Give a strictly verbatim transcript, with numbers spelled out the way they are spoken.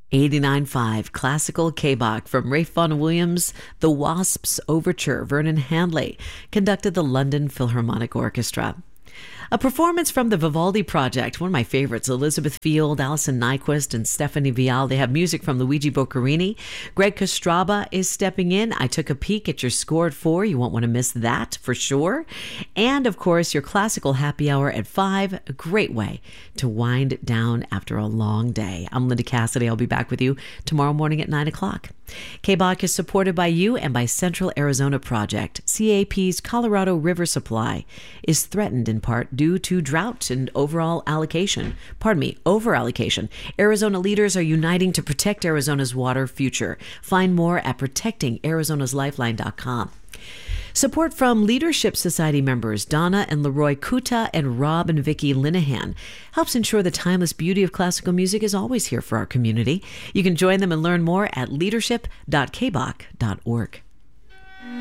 eighty-nine point five Classical K-Bach from Ralph Vaughan Williams, The Wasps Overture. Vernon Handley conducted the London Philharmonic Orchestra. A performance from the Vivaldi Project, one of my favorites. Elizabeth Field, Alison Nyquist, and Stephanie Vial. They have music from Luigi Boccherini. Greg Kostraba is stepping in. I took a peek at your score at four. You won't want to miss that for sure. And, of course, your classical happy hour at five. A great way to wind down after a long day. I'm Linda Cassidy. I'll be back with you tomorrow morning at nine o'clock. K-Bach is supported by you and by Central Arizona Project. C A P's Colorado River supply is threatened in part due to drought and overall allocation. Pardon me, over-allocation. Arizona leaders are uniting to protect Arizona's water future. Find more at protecting arizonas lifeline dot com. Support from Leadership Society members Donna and Leroy Kuta and Rob and Vicky Linehan helps ensure the timeless beauty of classical music is always here for our community. You can join them and learn more at leadership dot k bach dot org.